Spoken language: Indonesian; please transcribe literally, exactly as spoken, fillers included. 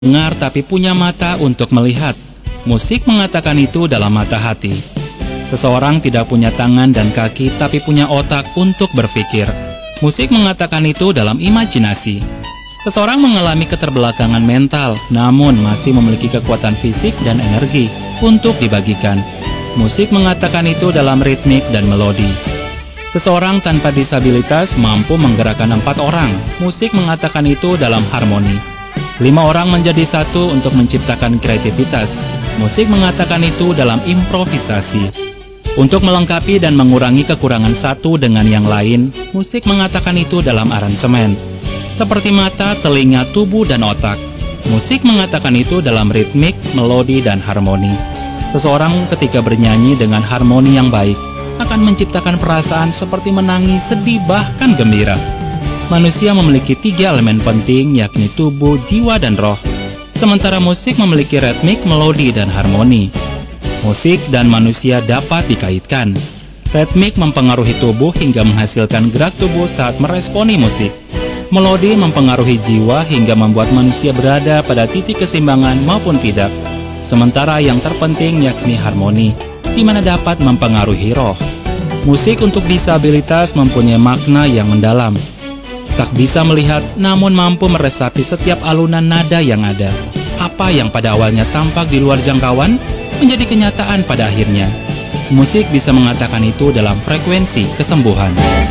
dengar tapi punya mata untuk melihat. Musik mengatakan itu dalam mata hati. Seseorang tidak punya tangan dan kaki tapi punya otak untuk berpikir. Musik mengatakan itu dalam imajinasi. Seseorang mengalami keterbelakangan mental, namun masih memiliki kekuatan fisik dan energi untuk dibagikan. Musik mengatakan itu dalam ritmik dan melodi. Seseorang tanpa disabilitas mampu menggerakkan empat orang. Musik mengatakan itu dalam harmoni. Lima orang menjadi satu untuk menciptakan kreativitas. Musik mengatakan itu dalam improvisasi. Untuk melengkapi dan mengurangi kekurangan satu dengan yang lain, musik mengatakan itu dalam aransemen. Seperti mata, telinga, tubuh, dan otak. Musik mengatakan itu dalam ritmik, melodi, dan harmoni. Seseorang ketika bernyanyi dengan harmoni yang baik akan menciptakan perasaan seperti menangis, sedih, bahkan gembira. Manusia memiliki tiga elemen penting, yakni tubuh, jiwa, dan roh. Sementara musik memiliki ritmik, melodi, dan harmoni. Musik dan manusia dapat dikaitkan. Ritmik mempengaruhi tubuh hingga menghasilkan gerak tubuh saat meresponi musik. Melodi mempengaruhi jiwa hingga membuat manusia berada pada titik keseimbangan maupun tidak. Sementara yang terpenting yakni harmoni, di mana dapat mempengaruhi roh. Musik untuk disabilitas mempunyai makna yang mendalam. Tak bisa melihat, namun mampu meresapi setiap alunan nada yang ada. Apa yang pada awalnya tampak di luar jangkauan, menjadi kenyataan pada akhirnya. Musik bisa mengatakan itu dalam frekuensi kesembuhan.